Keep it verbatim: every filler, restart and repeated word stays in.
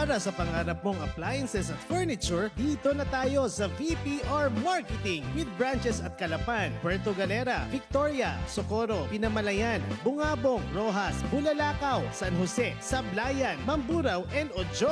Para sa pangarap mong appliances at furniture, dito na tayo sa V P R Marketing with branches at Calapan, Puerto Galera, Victoria, Socorro, Pinamalayan, Bungabong, Rojas, Bulalakaw, San Jose, Sablayan, Mamburao, and Ojo.